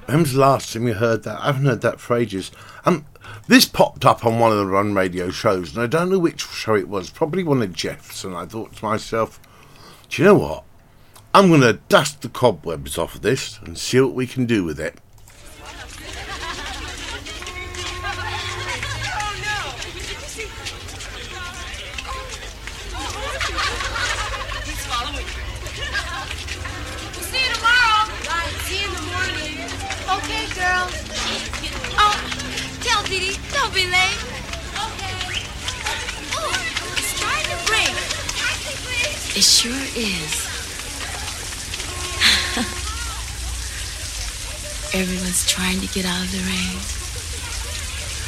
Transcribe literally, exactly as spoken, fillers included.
When's the last time you heard that? I haven't heard that for ages. Um, this popped up on one of the Run Radio shows, and I don't know which show it was. Probably one of Jeff's, and I thought to myself, do you know what? I'm going to dust the cobwebs off of this and see what we can do with it. Don't be late. Okay. Oh, it's starting to break. It sure is. Everyone's trying to get out of the rain.